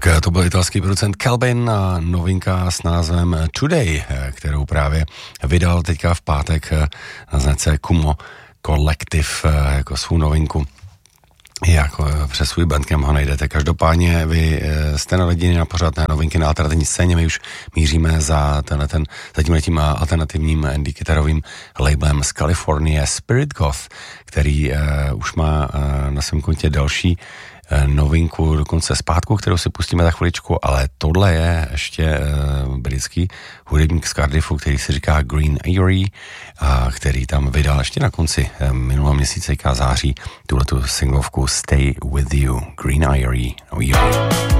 To byl italský producent Calvin a novinka s názvem Today, kterou právě vydal teďka v pátek na značce Kumo Collective jako svou novinku. Jako přes svůj bandcamp ho najdete. Každopádně vy jste naladěni na pořád novinky na alternativní scéně. My už míříme za tímhletím alternativním indie kytarovým labelem z Kalifornie Spirit Goth, který už má na svém kontě další novinku dokonce zpátku, kterou si pustíme za chviličku, ale tohle je ještě britský hudebník z Cardiffu, který se říká Green Eyrie, a který tam vydal ještě na konci minulého měsíce září tuhletu singlovku Stay With You, Green Eyrie.